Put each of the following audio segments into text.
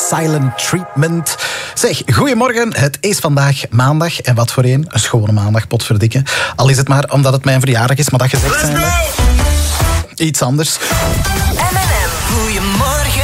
Silent Treatment. Zeg, goedemorgen. Het is vandaag maandag. En wat voor een schone maandag, potverdikke. Al is het maar omdat het mijn verjaardag is, maar dat gezegd zijn. Iets anders. M&M, goedemorgen.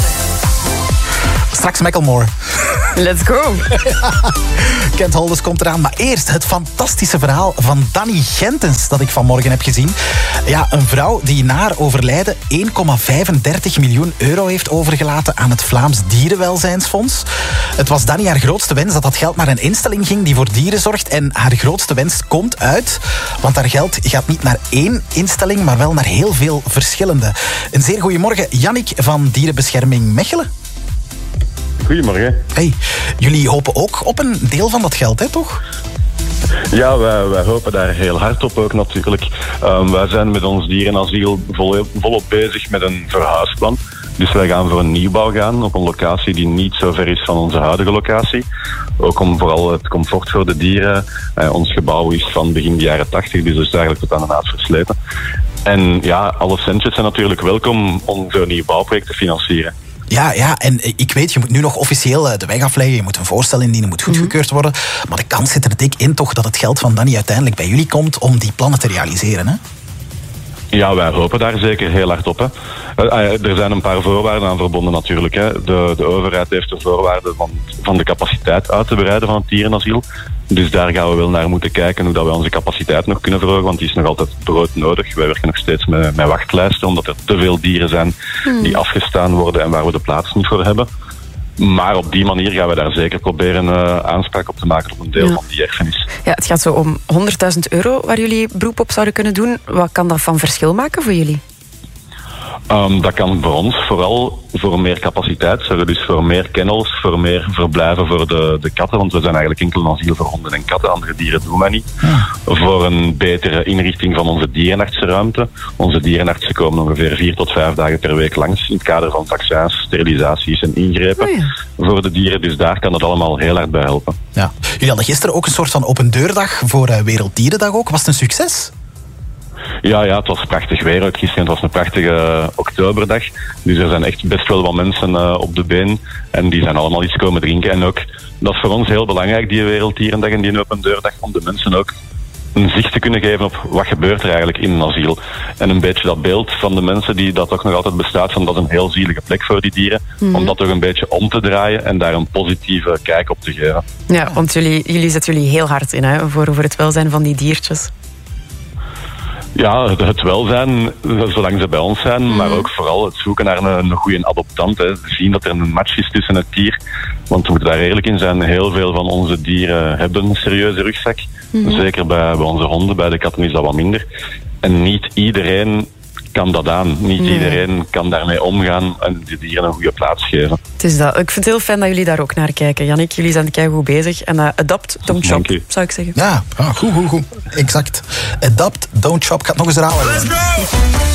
Straks Macklemore. Let's go. Kent Holders komt eraan. Maar eerst het fantastische verhaal van Dani Gentens dat ik vanmorgen heb gezien. Ja, een vrouw die na haar overlijden 1,35 miljoen euro heeft overgelaten aan het Vlaams Dierenwelzijnsfonds. Het was Dani haar grootste wens dat dat geld naar een instelling ging die voor dieren zorgt. En haar grootste wens komt uit. Want haar geld gaat niet naar één instelling, maar wel naar heel veel verschillende. Een zeer goedemorgen, Jannik van Dierenbescherming Mechelen. Goedemorgen. Hey, jullie hopen ook op een deel van dat geld, hè, toch? Ja, wij hopen daar heel hard op ook natuurlijk. Wij zijn met ons dierenasiel volop bezig met een verhuisplan. Dus wij gaan voor een nieuwbouw gaan op een locatie die niet zo ver is van onze huidige locatie. Ook om vooral het comfort voor de dieren. Ons gebouw is van begin de jaren 80, dus dat is eigenlijk tot aan de naad versleten. En ja, alle centjes zijn natuurlijk welkom om zo'n nieuw bouwproject te financieren. Ja, en ik weet, je moet nu nog officieel de weg afleggen. Je moet een voorstel indienen, moet goedgekeurd worden. Maar de kans zit er dik in toch dat het geld van Dani uiteindelijk bij jullie komt om die plannen te realiseren, hè? Ja, wij hopen daar zeker heel hard op. Hè. Er zijn een paar voorwaarden aan verbonden natuurlijk. Hè. De overheid heeft de voorwaarden van de capaciteit uit te breiden van het dierenasiel. Dus daar gaan we wel naar moeten kijken hoe dat we onze capaciteit nog kunnen verhogen, want die is nog altijd broodnodig. Wij werken nog steeds met wachtlijsten, omdat er te veel dieren zijn die afgestaan worden en waar we de plaats niet voor hebben. Maar op die manier gaan we daar zeker proberen aanspraak op te maken op een deel van die erfenis. Ja, het gaat zo om 100.000 euro waar jullie beroep op zouden kunnen doen. Wat kan dat van verschil maken voor jullie? Dat kan voor ons vooral voor meer capaciteit zorgen. Dus voor meer kennels, voor meer verblijven voor de katten. Want we zijn eigenlijk enkel een asiel voor honden en katten. Andere dieren doen wij niet. Voor een betere inrichting van onze dierenartsenruimte. Onze dierenartsen komen ongeveer 4 tot 5 dagen per week langs. In het kader van vaccins, sterilisaties en ingrepen voor de dieren. Dus daar kan het allemaal heel hard bij helpen. Ja. Jullie hadden gisteren ook een soort van open deurdag voor Werelddierendag ook. Was het een succes? Ja, het was prachtig weer ook gisteren. Het was een prachtige oktoberdag. Dus er zijn echt best wel wat mensen op de been. En die zijn allemaal iets komen drinken. En ook, dat is voor ons heel belangrijk, die Werelddierendag en die open deurdag, om de mensen ook een zicht te kunnen geven op wat gebeurt er eigenlijk in een asiel. En een beetje dat beeld van de mensen die dat toch nog altijd bestaat, van dat is een heel zielige plek voor die dieren, om dat toch een beetje om te draaien en daar een positieve kijk op te geven. Ja, want jullie zetten jullie heel hard in, hè, voor het welzijn van die diertjes. Ja, het welzijn, zolang ze bij ons zijn, maar ook vooral het zoeken naar een goede adoptant. Hè. Zien dat er een match is tussen het dier. Want we moeten daar eerlijk in zijn, heel veel van onze dieren hebben een serieuze rugzak. Zeker bij onze honden, bij de katten is dat wat minder. En niet iedereen kan dat aan. Niet iedereen kan daarmee omgaan en de dieren een goede plaats geven. Het is dat. Ik vind het heel fijn dat jullie daar ook naar kijken. Jannik, jullie zijn goed bezig. En adopt, don't shop, zou ik zeggen. Ja, goed. Exact. Adopt, don't shop. Ik ga het nog eens herhalen.